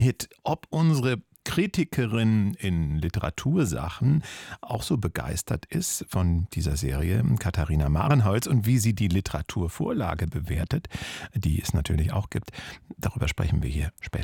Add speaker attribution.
Speaker 1: Ob unsere Kritikerin in Literatursachen auch so begeistert ist von dieser Serie, Katharina Marenholz, und wie sie die Literaturvorlage bewertet, die es natürlich auch gibt. Darüber sprechen wir hier später.